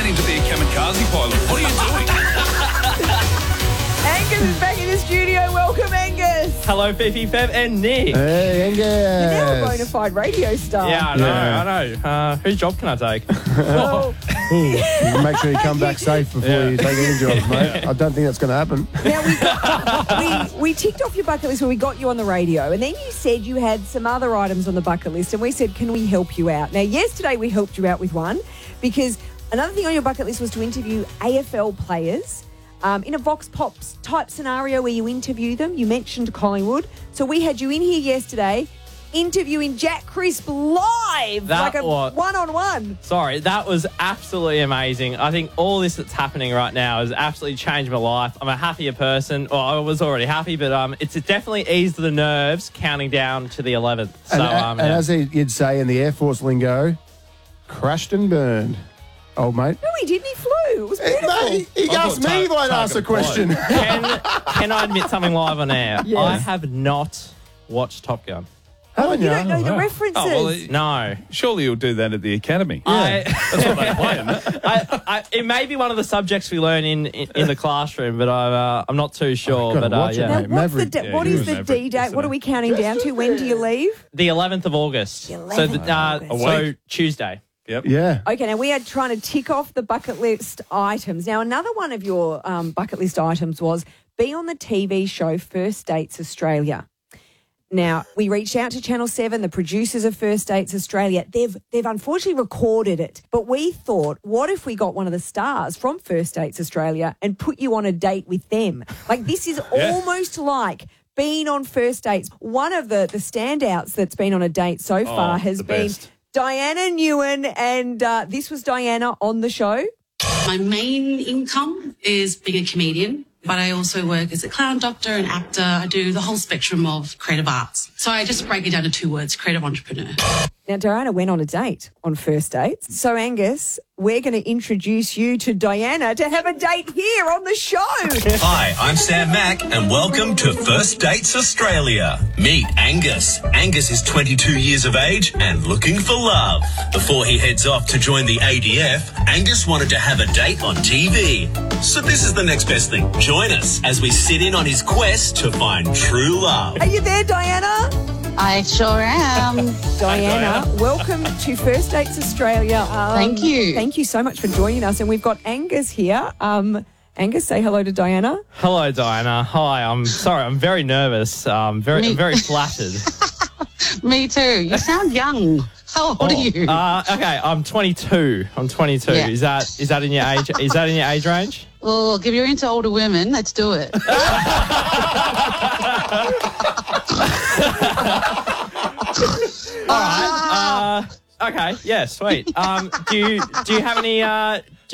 training to be a kamikaze pilot. What are you doing? Angus is back in the studio. Welcome, Angus. Hello, Fifi, Fev, and Nick. Hey, Angus. You're now a bona fide radio star. Yeah, I know. Whose job can I take? Well, Make sure you come back safe before you take any jobs, mate. I don't think that's going to happen. now, we ticked off your bucket list when we got you on the radio, and then you said you had some other items on the bucket list, and we said, can we help you out? Now, yesterday we helped you out with one, because another thing on your bucket list was to interview AFL players in a Vox Pops type scenario where you interview them. You mentioned Collingwood. So we had you in here yesterday interviewing Jack Crisp live, one-on-one. Sorry, that was absolutely amazing. I think all this that's happening right now has absolutely changed my life. I'm a happier person. Well, I was already happy, but it's definitely eased the nerves counting down to the 11th. So, and as you'd say in the Air Force lingo, crashed and burned. Old mate. No, he didn't. He flew. It was beautiful. Mate, he asked me if I'd ask a question. Can I admit something live on air? Yes. I have not watched Top Gun. Haven't You don't know the references. Oh, well, No. surely you'll do that at the academy. That's what they play, isn't it? It may be one of the subjects we learn in the classroom, but I'm not too sure. gotta But watch it, Now, mate. what's Maverick. what he is was the Maverick D-date? What yesterday. are we counting down to? When do you leave? the 11th of August. The 11th of August. So Tuesday. Yep. Yeah. Okay, now we are trying to tick off the bucket list items. Now, another one of your bucket list items was be on the TV show First Dates Australia. Now, we reached out to Channel 7, the producers of First Dates Australia. They've unfortunately recorded it, but we thought, what if we got one of the stars from First Dates Australia and put you on a date with them? Like, this is almost like being on First Dates. One of the standouts that's been on a date so far has the been best. Diana Newen, and this was Diana on the show. My main income is being a comedian, but I also work as a clown doctor, an actor. I do the whole spectrum of creative arts. So I just break it down to two words, creative entrepreneur. Now, Diana went on a date on First Dates. So, Angus, we're going to introduce you to Diana to have a date here on the show. Hi, I'm Sam Mack, and welcome to First Dates Australia. Meet Angus. Angus is 22 years of age and looking for love. Before he heads off to join the ADF, Angus wanted to have a date on TV. So this is the next best thing. Join us as we sit in on his quest to find true love. Are you there, Diana? I sure am. Diana, welcome to First Dates Australia. Thank you. Thank you so much for joining us. And we've got Angus here. Angus, say hello to Diana. Hello, Diana. Hi. I'm sorry. I'm very nervous. I'm very flattered. Me too. You sound young. How old are you? Okay. I'm 22. Yeah. Is that in your age? Is that in your age range? Well, if you're into older women, let's do it. All right. Okay. Yeah. Sweet. Do you have any